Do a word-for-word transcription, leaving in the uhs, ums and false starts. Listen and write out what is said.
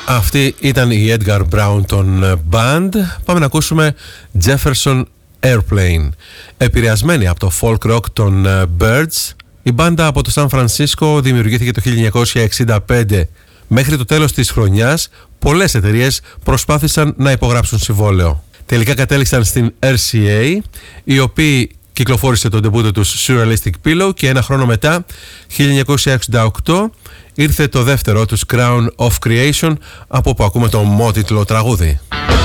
Αυτή ήταν η Edgar Brownton Band. Πάμε να ακούσουμε Jefferson Airplane. Επηρεασμένη από το folk rock των Byrds, η μπάντα από το Σαν Φρανσίσκο δημιουργήθηκε το χίλια εννιακόσια εξήντα πέντε. Μέχρι το τέλος της χρονιάς, πολλές εταιρείες προσπάθησαν να υπογράψουν συμβόλαιο. Τελικά κατέληξαν στην αρ σι έι, οι οποίοι κυκλοφόρησε τον ντεμπούτο τους Surrealistic Pillow, και ένα χρόνο μετά, χίλια εννιακόσια εξήντα οκτώ, ήρθε το δεύτερο τους Crown of Creation, από όπου ακούμε το μότιτλο τραγούδι.